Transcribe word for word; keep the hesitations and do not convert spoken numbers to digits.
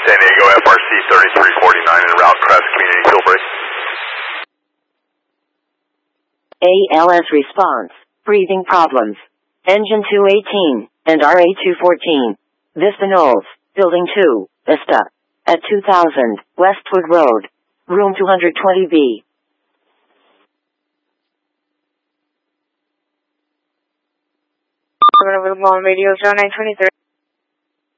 San Diego F R C thirty-three forty-nine en route, Crest Community Fuel Break. A L S response, breathing problems. Engine two eighteen, and R A two fourteen. Vista Knolls, Building two, Vista. At two thousand, Westwood Road. Room two twenty B. Radio zero nine twenty-three.